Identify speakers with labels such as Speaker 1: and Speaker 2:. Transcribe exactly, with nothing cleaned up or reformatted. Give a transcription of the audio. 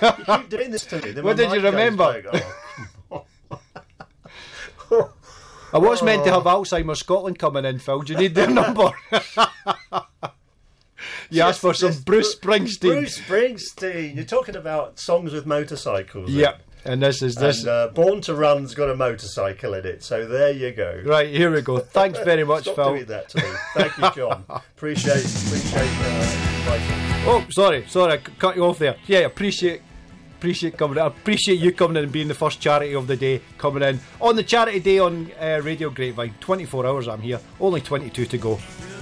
Speaker 1: You keep doing this to me. Then
Speaker 2: What
Speaker 1: my
Speaker 2: did you
Speaker 1: mind goes
Speaker 2: remember?
Speaker 1: back, oh, come on.
Speaker 2: I was meant to have Alzheimer's Scotland coming in, Phil. Do you need their number? You asked for some
Speaker 1: Yes,
Speaker 2: Bruce Springsteen.
Speaker 1: Bruce Springsteen. You're talking about songs with motorcycles.
Speaker 2: Yeah, and this is this.
Speaker 1: And, uh, Born to Run's got a motorcycle in it, so there you go.
Speaker 2: Right, here we go. Thanks very much,
Speaker 1: Stop
Speaker 2: Phil.
Speaker 1: doing that to me. Thank you, John. appreciate, appreciate uh, inviting me.
Speaker 2: Oh, sorry, sorry, I c- cut you off there. Yeah, appreciate, appreciate coming. I appreciate you coming in and being the first charity of the day, coming in on the charity day on uh, Radio Grapevine. twenty-four hours I'm here, only twenty-two to go.